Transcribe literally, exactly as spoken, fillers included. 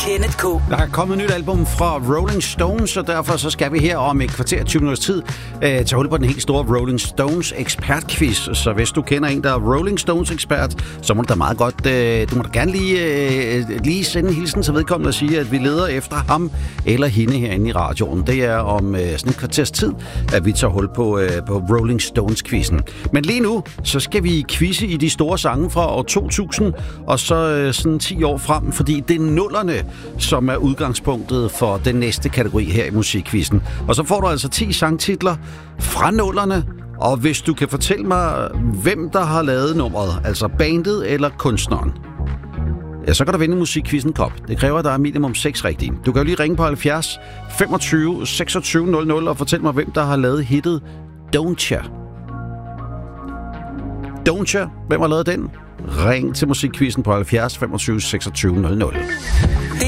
Kenneth K. Der er kommet et nyt album fra Rolling Stones, og derfor så skal vi her om et kvarter tyve minutters tid øh, tage hul på den helt store Rolling Stones ekspertquiz. Så hvis du kender en, der er Rolling Stones ekspert, så må du da meget godt, øh, du må da gerne lige, øh, lige sende en hilsen til vedkommende og sige, at vi leder efter ham eller hende herinde i radioen. Det er om øh, sådan en kvarters tid, at vi tager hul på, øh, på Rolling Stones-quizzen. Men lige nu, så skal vi quizze i de store sange fra år to tusind, og så øh, sådan ti år frem, fordi det er nullerne, som er udgangspunktet for den næste kategori her i musikquizzen. Og så får du altså ti sangtitler fra nullerne, og hvis du kan fortælle mig, hvem der har lavet nummeret, altså bandet eller kunstneren, ja, så kan du vinde musikquizzen kop. Det kræver, at der er minimum seks rigtige. Du kan jo lige ringe på halvfjerds femogtyve seksogtyve nul nul og fortælle mig, hvem der har lavet hittet Don't Ya. Don't Ya, hvem har lavet den? Ring til musikquizzen på halvfjerds femogtyve seksogtyve nul nul.